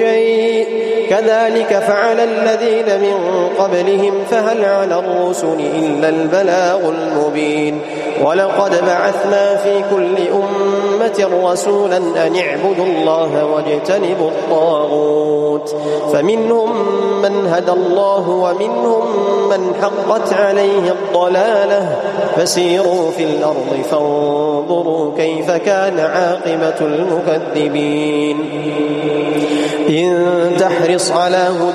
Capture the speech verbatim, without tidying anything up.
شيء كذلك فعل الذين من قبلهم فهل على الرسل إلا البلاغ المبين ولقد بعثنا في كل أمة رسولا أن اعبدوا الله واجتنبوا الطاغوت فمنهم من هدى الله ومنهم من حقت عليه الضلالة فسيروا في الأرض فانظروا كيف كان عاقبة المكذبين إن تحرص على هدى